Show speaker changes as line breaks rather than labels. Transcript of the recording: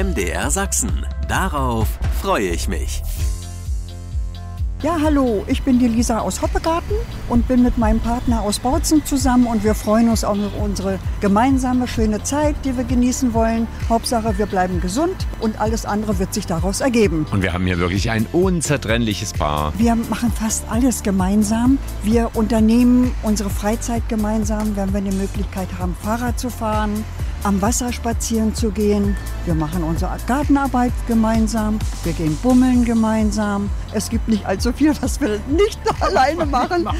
MDR Sachsen. Darauf freue ich mich.
Ja, hallo, ich bin die Lisa aus Hoppegarten und bin mit meinem Partner aus Bautzen zusammen und wir freuen uns auf unsere gemeinsame schöne Zeit, die wir genießen wollen. Hauptsache, wir bleiben gesund und alles andere wird sich daraus ergeben.
Und wir haben hier wirklich ein unzertrennliches Paar.
Wir machen fast alles gemeinsam. Wir unternehmen unsere Freizeit gemeinsam, wenn wir die Möglichkeit haben, Fahrrad zu fahren, am Wasser spazieren zu gehen. Wir machen unsere Gartenarbeit gemeinsam. Wir gehen bummeln gemeinsam. Es gibt nicht allzu viel, was wir nicht alleine machen.